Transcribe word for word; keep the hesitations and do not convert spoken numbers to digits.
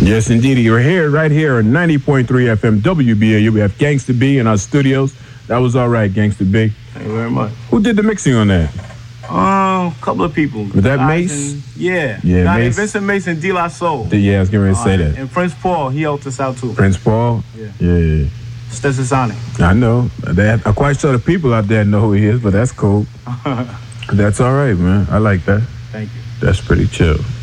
Yes, indeed. You're here, right here on ninety point three F M W B A U. We have Gangsta B in our studios. That was all right, Gangsta B. Thank you very much. Who did the mixing on that? Um, a couple of people. Was that Guys Mace? and- yeah. Yeah, Guy named Mace. Vincent Mason, De La Soul. Yeah, I was getting ready to say Uh, that. And Prince Paul, he helped us out too. Prince Paul? Yeah. Yeah. Stetson Sonic. I know. That, I'm quite sure the people out there know who he is, but that's cool. That's all right, man. I like that. Thank you. That's pretty chill.